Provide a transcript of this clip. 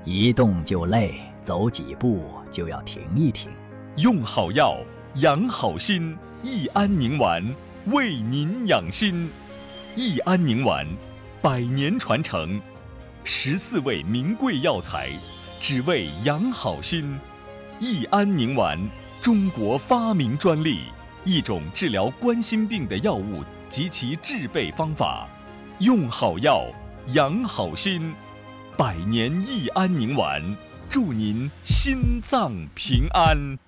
一动就累，走几步就要停一停。 用好药，养好心，益安宁丸为您养心。益安宁丸100年传承，14味名贵药材，只为养好心。益安宁丸，中国发明专利，一种治疗冠心病的药物及其制备方法。用好药，养好心，100年益安宁丸，祝您心脏平安。